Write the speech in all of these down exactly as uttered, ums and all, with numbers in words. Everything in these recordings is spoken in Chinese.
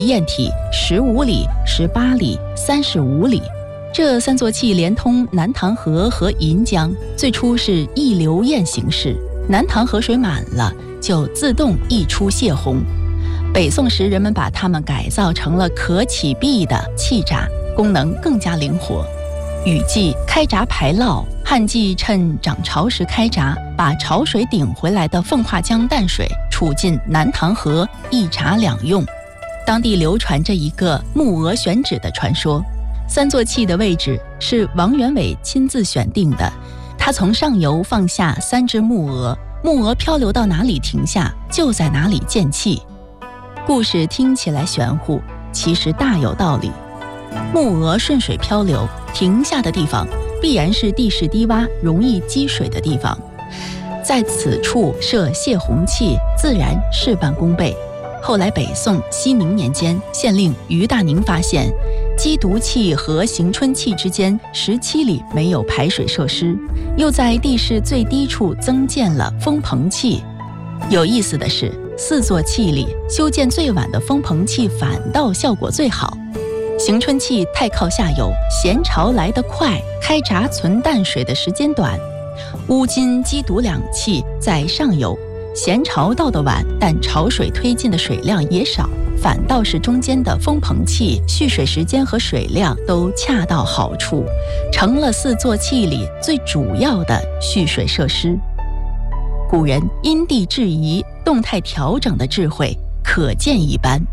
堰体十五里、十八里、三十五里。这三座气连通南塘河和银江，最初是溢流堰形式，南塘河水满了就自动溢出泄洪。北宋时人们把它们改造成了可起闭的气闸，功能更加灵活。雨季开闸排涝，旱季趁涨潮时开闸，把潮水顶回来的奉化江淡水储进南塘河，一闸两用。当地流传着一个木额选址的传说，三座气的位置是王元伟亲自选定的。他从上游放下三只木额，木额漂流到哪里停下，就在哪里建气。故事听起来玄乎，其实大有道理。木额顺水漂流，停下的地方必然是地势低洼、容易积水的地方，在此处设泄洪器，自然事半功倍。后来北宋熙宁年间，县令于大宁发现积毒器和行春器之间十七里没有排水设施，又在地势最低处增建了风棚器。有意思的是，四座器里修建最晚的风棚器反倒效果最好。行春器太靠下游，咸潮来得快，开闸存淡水的时间短；乌金、积毒两器在上游，咸潮到得晚，但潮水推进的水量也少，反倒是中间的风棚器蓄水时间和水量都恰到好处，成了四座器里最主要的蓄水设施。古人因地制宜、动态调整的智慧可见一斑。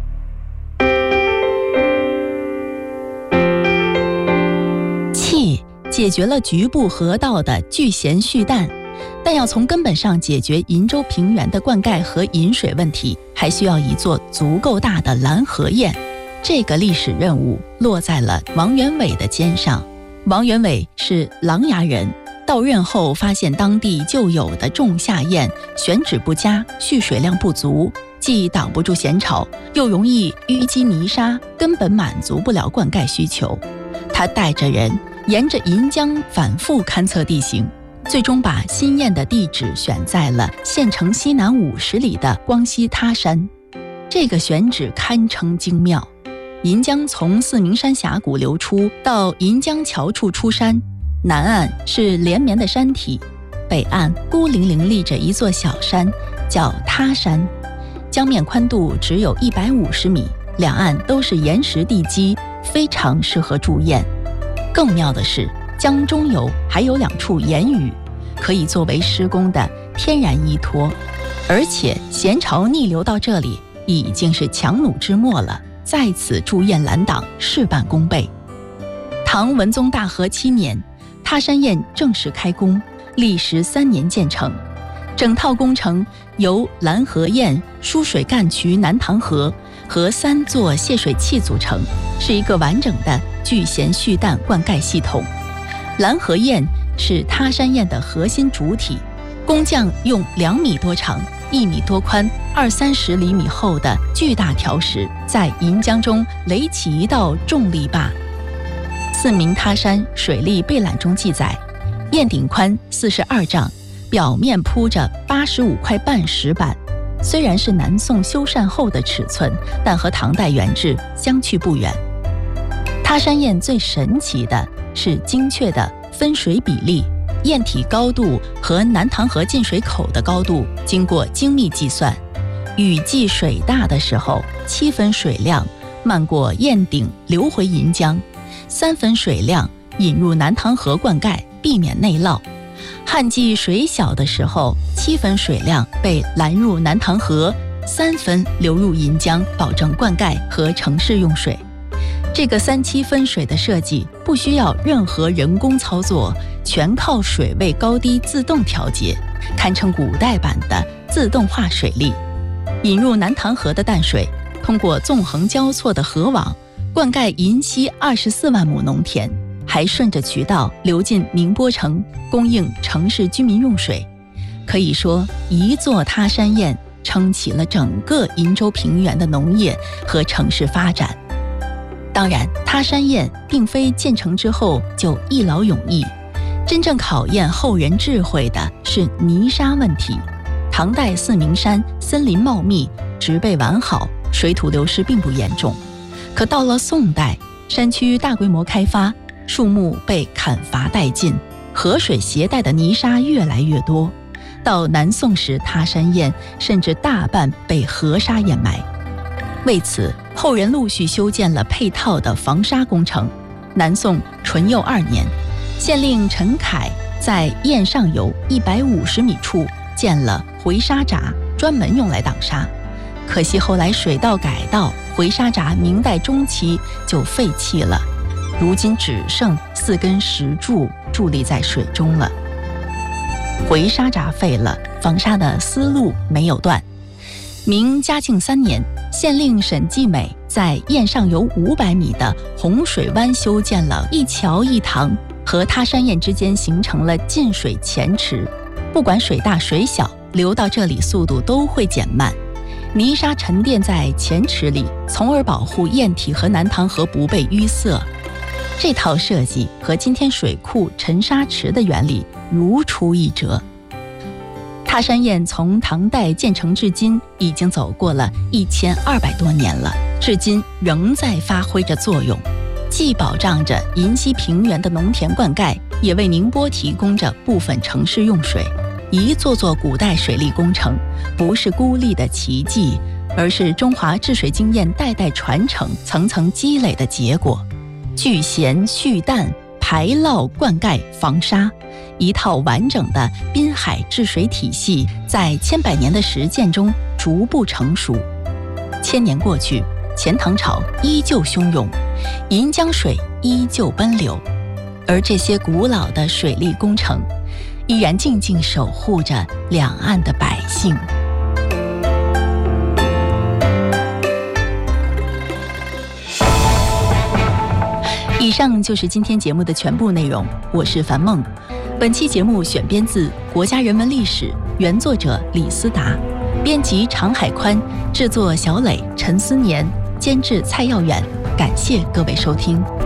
气解决了局部河道的聚咸蓄淡，但要从根本上解决鄞州平原的灌溉和饮水问题，还需要一座足够大的拦河堰。这个历史任务落在了王元伟的肩上。王元伟是琅琊人，到任后发现当地旧有的仲夏堰选址不佳，蓄水量不足，既挡不住咸潮，又容易淤积泥沙，根本满足不了灌溉需求。他带着人沿着银江反复勘测地形，最终把新堰的地址选在了县城西南五十里的光西他山。这个选址堪称精妙。银江从四明山峡谷流出，到银江桥处出山，南岸是连绵的山体，北岸孤零零立着一座小山，叫他山。江面宽度只有一百五十米，两岸都是岩石地基，非常适合筑堰。更妙的是，江中游还有两处堰峪，可以作为施工的天然依托。而且咸潮逆流到这里已经是强弩之末了，在此筑堰拦挡，事半功倍。唐文宗大和七年，他山堰正式开工，历时三年建成。整套工程由拦河堰、输水干渠南塘河和三座泄水器组成，是一个完整的聚咸蓄淡灌溉系统。拦河堰是他山堰的核心主体，工匠用两米多长、一米多宽、二三十厘米厚的巨大条石，在银江中垒起一道重力坝。四明他山水利备览中记载，堰顶宽四十二丈，表面铺着八十五块半石板。虽然是南宋修缮后的尺寸，但和唐代原制相去不远。他山堰最神奇的是精确的分水比例，堰体高度和南塘河进水口的高度经过精密计算。雨季水大的时候，七分水量漫过堰顶流回银江，三分水量引入南塘河灌溉，避免内涝。旱季水小的时候，七分水量被拦入南塘河，三分流入银江，保证灌溉和城市用水。这个三七分水的设计不需要任何人工操作，全靠水位高低自动调节，堪称古代版的自动化水利。引入南塘河的淡水，通过纵横交错的河网，灌溉银溪二十四万亩农田，还顺着渠道流进宁波城，供应城市居民用水。可以说，一座他山堰撑起了整个鄞州平原的农业和城市发展。当然，他山堰并非建成之后就一劳永逸，真正考验后人智慧的是泥沙问题。唐代四明山森林茂密，植被完好， 水土流失并不严重。可到了宋代，山区大规模开发，树木被砍伐殆尽，河水携带的泥沙越来越多。到南宋时，他山堰甚至大半被河沙掩埋。为此，后人陆续修建了配套的防沙工程。南宋淳佑二年，县令陈凯在堰上游一百五十米处建了回沙闸，专门用来挡沙。可惜后来水道改道，回沙闸明代中期就废弃了，如今只剩四根石柱伫立在水中了。回沙闸废了，防沙的思路没有断。明嘉靖三年，县令沈继美在堰上游五百米的洪水湾修建了一桥一塘，和他山堰之间形成了进水前池，不管水大水小，流到这里速度都会减慢。泥沙沉淀在前池里，从而保护堰体和南塘河不被淤塞。这套设计和今天水库沉沙池的原理如出一辙。他山堰从唐代建成至今，已经走过了一千二百多年了，至今仍在发挥着作用，既保障着银溪平原的农田灌溉，也为宁波提供着部分城市用水。一座座古代水利工程，不是孤立的奇迹，而是中华治水经验代代传承、层层积累的结果。聚贤蓄淡、排涝灌溉防沙，一套完整的滨海治水体系，在千百年的实践中逐步成熟。千年过去，钱塘潮依旧汹涌，银江水依旧奔流，而这些古老的水利工程，依然静静守护着两岸的百姓。以上就是今天节目的全部内容，我是樊梦。本期节目选编自《国家人文历史》，原作者李思达，编辑常海宽，制作小磊、陈思年，监制蔡耀远。感谢各位收听。